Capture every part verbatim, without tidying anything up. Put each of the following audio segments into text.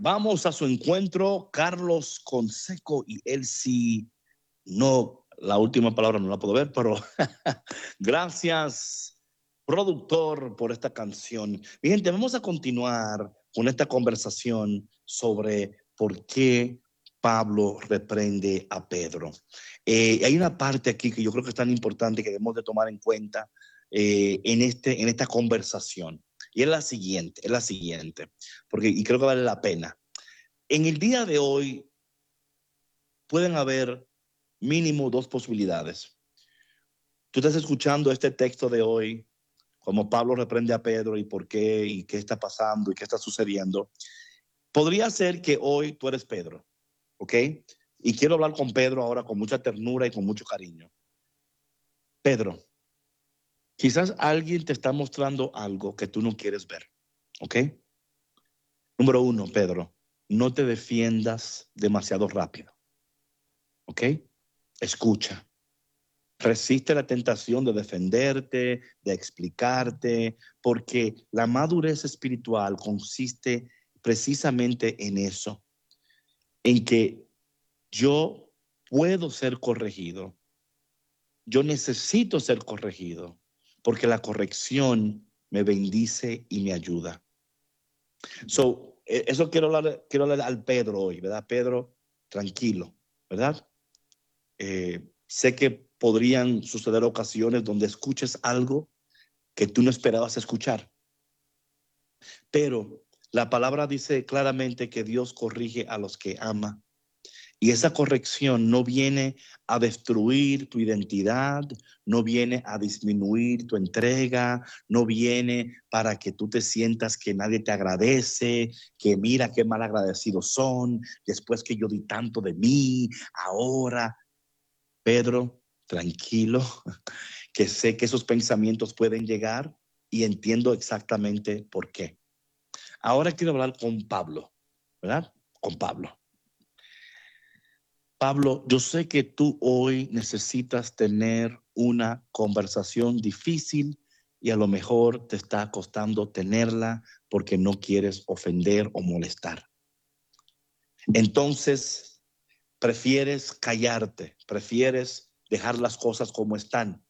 Vamos a su encuentro, Carlos Conseco y él sí, no, la última palabra no la puedo ver, pero gracias, productor, por esta canción. Mi gente, vamos a continuar con esta conversación sobre por qué Pablo reprende a Pedro. Eh, hay una parte aquí que yo creo que es tan importante que debemos de tomar en cuenta eh, en, este, en esta conversación. Y es la siguiente, es la siguiente, porque y creo que vale la pena. En el día de hoy pueden haber mínimo dos posibilidades. Tú estás escuchando este texto de hoy, como Pablo reprende a Pedro y por qué, y qué está pasando y qué está sucediendo. Podría ser que hoy tú eres Pedro, ¿ok? Y quiero hablar con Pedro ahora con mucha ternura y con mucho cariño. Pedro, quizás alguien te está mostrando algo que tú no quieres ver, ¿ok? Número uno, Pedro, no te defiendas demasiado rápido, ¿ok? Escucha. Resiste la tentación de defenderte, de explicarte, porque la madurez espiritual consiste precisamente en eso, en que yo puedo ser corregido, yo necesito ser corregido, porque la corrección me bendice y me ayuda. So, eso quiero hablar, quiero hablar al Pedro hoy, ¿verdad? Pedro, tranquilo, ¿verdad? Eh, sé que podrían suceder ocasiones donde escuches algo que tú no esperabas escuchar, pero la palabra dice claramente que Dios corrige a los que ama. Y esa corrección no viene a destruir tu identidad, no viene a disminuir tu entrega, no viene para que tú te sientas que nadie te agradece, que mira qué mal agradecidos son, después que yo di tanto de mí, ahora. Pedro, tranquilo, que sé que esos pensamientos pueden llegar y entiendo exactamente por qué. Ahora quiero hablar con Pablo, ¿verdad? Con Pablo. Pablo, yo sé que tú hoy necesitas tener una conversación difícil y a lo mejor te está costando tenerla porque no quieres ofender o molestar. Entonces, prefieres callarte, prefieres dejar las cosas como están.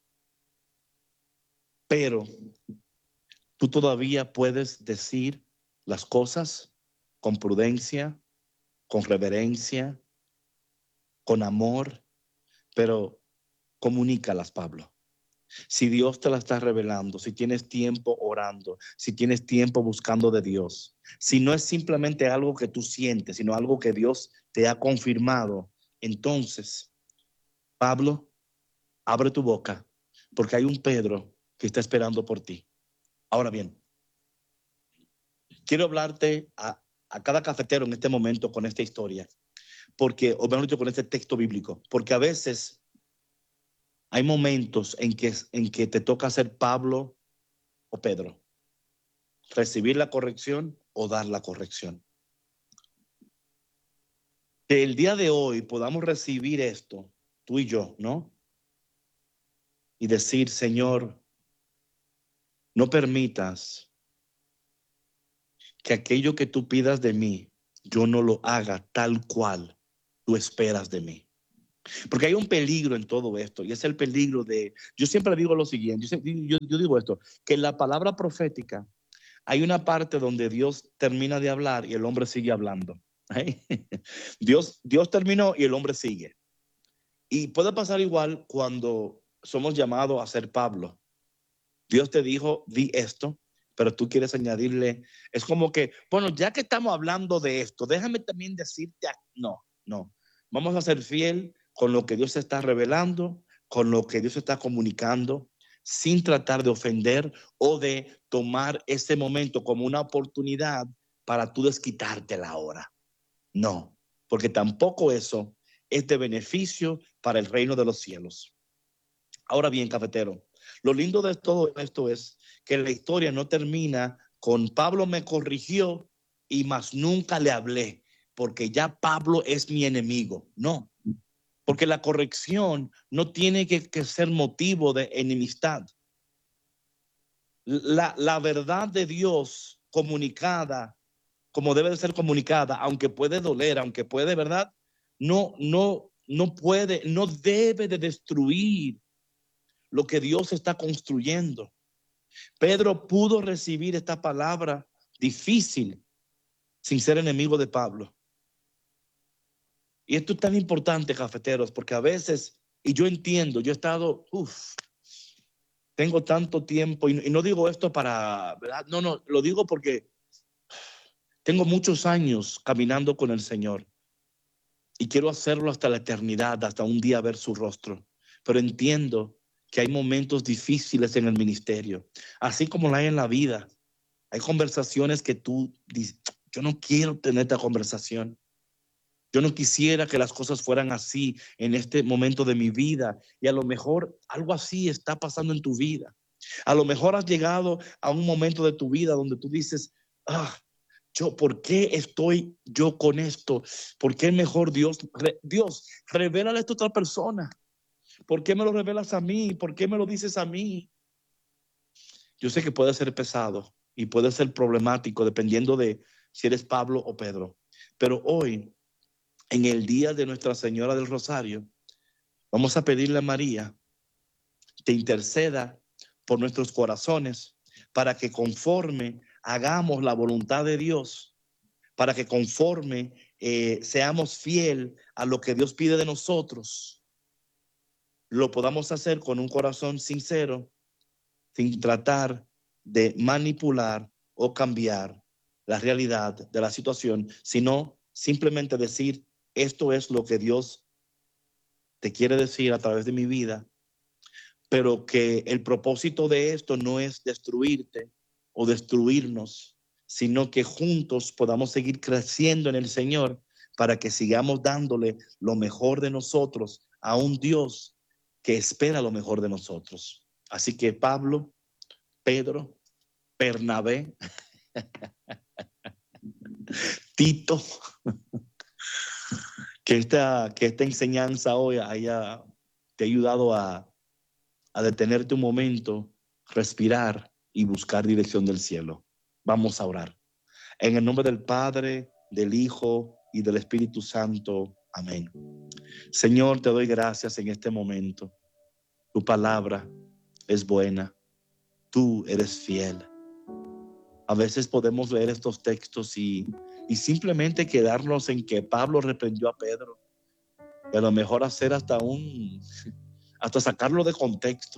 Pero tú todavía puedes decir las cosas con prudencia, con reverencia, con amor, pero comunícalas, Pablo. Si Dios te la está revelando, si tienes tiempo orando, si tienes tiempo buscando de Dios, si no es simplemente algo que tú sientes, sino algo que Dios te ha confirmado, entonces, Pablo, abre tu boca, porque hay un Pedro que está esperando por ti. Ahora bien, quiero hablarte a, a cada cafetero en este momento con esta historia, porque, o mejor dicho, con este texto bíblico, porque a veces hay momentos en que, en que te toca ser Pablo o Pedro, recibir la corrección o dar la corrección. Que el día de hoy podamos recibir esto, tú y yo, ¿no? Y decir, Señor, no permitas que aquello que tú pidas de mí, yo no lo haga tal cual tú esperas de mí. Porque hay un peligro en todo esto, y es el peligro de, yo siempre digo lo siguiente, yo, yo, yo digo esto, que en la palabra profética hay una parte donde Dios termina de hablar y el hombre sigue hablando. ¿Eh? Dios, Dios terminó y el hombre sigue. Y puede pasar igual cuando somos llamados a ser Pablo. Dios te dijo, di esto, pero tú quieres añadirle, es como que, bueno, ya que estamos hablando de esto, déjame también decirte, no, no, vamos a ser fiel con lo que Dios está revelando, con lo que Dios está comunicando, sin tratar de ofender o de tomar ese momento como una oportunidad para tú desquitarte la hora. No, porque tampoco eso es de beneficio para el reino de los cielos. Ahora bien, cafetero, lo lindo de todo esto es que la historia no termina con Pablo me corrigió y más nunca le hablé, porque ya Pablo es mi enemigo. No, porque la corrección no tiene que, que ser motivo de enemistad. La, la verdad de Dios comunicada como debe de ser comunicada, aunque puede doler, aunque puede, ¿verdad? No, no, no puede, no debe de destruir lo que Dios está construyendo. Pedro pudo recibir esta palabra difícil sin ser enemigo de Pablo. Y esto es tan importante, cafeteros, porque a veces, y yo entiendo, yo he estado, uff, tengo tanto tiempo, y, y no digo esto para, ¿verdad? No, no, lo digo porque tengo muchos años caminando con el Señor y quiero hacerlo hasta la eternidad, hasta un día ver su rostro. Pero entiendo que hay momentos difíciles en el ministerio, así como la hay en la vida. Hay conversaciones que tú dices, yo no quiero tener esta conversación. Yo no quisiera que las cosas fueran así en este momento de mi vida. Y a lo mejor algo así está pasando en tu vida. A lo mejor has llegado a un momento de tu vida donde tú dices, ah, yo, ¿por qué estoy yo con esto? ¿Por qué mejor Dios, re, Dios, revélale esto a otra persona? ¿Por qué me lo revelas a mí? ¿Por qué me lo dices a mí? Yo sé que puede ser pesado y puede ser problemático dependiendo de si eres Pablo o Pedro. Pero hoy, en el día de Nuestra Señora del Rosario, vamos a pedirle a María que interceda por nuestros corazones para que conforme hagamos la voluntad de Dios, para que conforme eh, seamos fiel a lo que Dios pide de nosotros, lo podamos hacer con un corazón sincero, sin tratar de manipular o cambiar la realidad de la situación, sino simplemente decir, esto es lo que Dios te quiere decir a través de mi vida, pero que el propósito de esto no es destruirte o destruirnos, sino que juntos podamos seguir creciendo en el Señor para que sigamos dándole lo mejor de nosotros a un Dios que espera lo mejor de nosotros. Así que Pablo, Pedro, Bernabé, Tito, que esta, que esta enseñanza hoy haya te ha ayudado a, a detenerte un momento, respirar y buscar dirección del cielo. Vamos a orar. En el nombre del Padre, del Hijo y del Espíritu Santo. Amén. Señor, te doy gracias en este momento. Tu palabra es buena. Tú eres fiel. A veces podemos leer estos textos y, y simplemente quedarnos en que Pablo reprendió a Pedro. Y a lo mejor hacer hasta un, hasta sacarlo de contexto.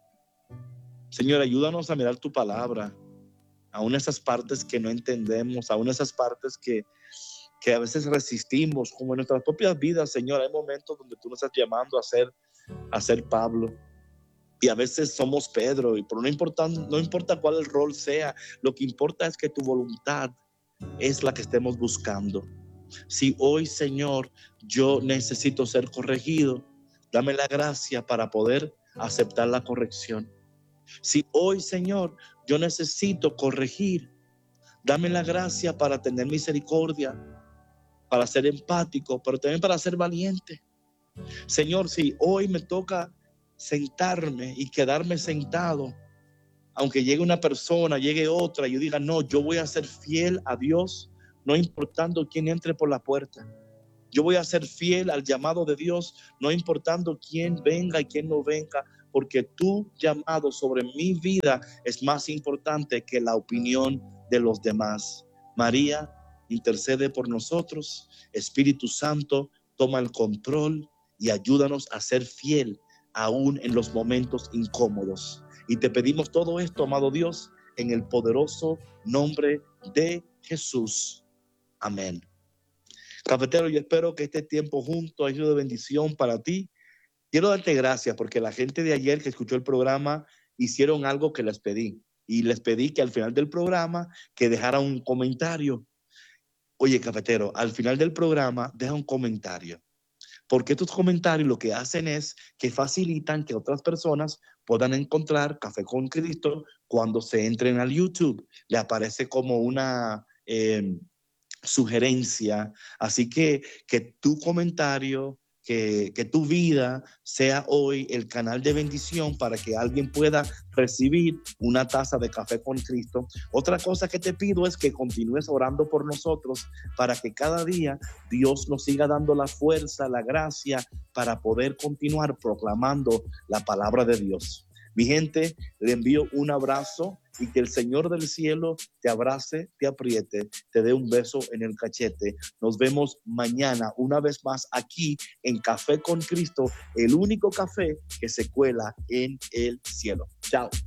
Señor, ayúdanos a mirar tu palabra, aún esas partes que no entendemos, aún esas partes que, que a veces resistimos, como en nuestras propias vidas, Señor. Hay momentos donde tú nos estás llamando a ser, a ser Pablo. Y a veces somos Pedro, y pero no importa, no importa cuál el rol sea, lo que importa es que tu voluntad es la que estemos buscando. Si hoy, Señor, yo necesito ser corregido, dame la gracia para poder aceptar la corrección. Si hoy, Señor, yo necesito corregir, dame la gracia para tener misericordia, para ser empático, pero también para ser valiente. Señor, si hoy me toca sentarme y quedarme sentado, aunque llegue una persona, llegue otra, y yo diga, no, yo voy a ser fiel a Dios, no importando quién entre por la puerta. Yo voy a ser fiel al llamado de Dios, no importando quién venga y quién no venga, porque tu llamado sobre mi vida es más importante que la opinión de los demás. María, intercede por nosotros. Espíritu Santo, toma el control y ayúdanos a ser fiel aún en los momentos incómodos. Y te pedimos todo esto, amado Dios, en el poderoso nombre de Jesús. Amén. Cafetero, yo espero que este tiempo junto haya sido de bendición para ti. Quiero darte gracias porque la gente de ayer que escuchó el programa hicieron algo que les pedí. Y les pedí que al final del programa que dejara un comentario. Oye, cafetero, al final del programa deja un comentario. Porque estos comentarios lo que hacen es que facilitan que otras personas puedan encontrar Café con Cristo cuando se entren al YouTube. Le aparece como una eh, sugerencia. Así que que tu comentario que, que tu vida sea hoy el canal de bendición para que alguien pueda recibir una taza de café con Cristo. Otra cosa que te pido es que continúes orando por nosotros para que cada día Dios nos siga dando la fuerza, la gracia para poder continuar proclamando la palabra de Dios. Mi gente, le envío un abrazo y que el Señor del cielo te abrace, te apriete, te dé un beso en el cachete. Nos vemos mañana una vez más aquí en Café con Cristo, el único café que se cuela en el cielo. Chao.